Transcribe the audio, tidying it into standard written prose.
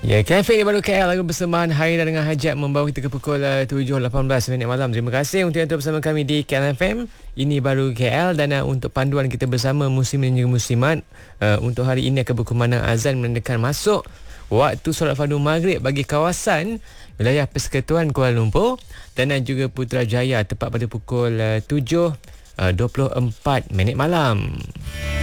Ya, Cafe di Baru KL lagu persembahan Haida dengan Hajat membawa kita ke pukul 7.18 minit malam. Terima kasih untuk yang telah bersama kami di KL FM. Ini Baru KL dan untuk panduan kita bersama muslimin dan juga muslimat, untuk hari ini akan berkumandang azan menandakan masuk waktu solat fardu maghrib bagi kawasan wilayah Persekutuan Kuala Lumpur dan juga Putrajaya tepat pada pukul 7.24 minit malam.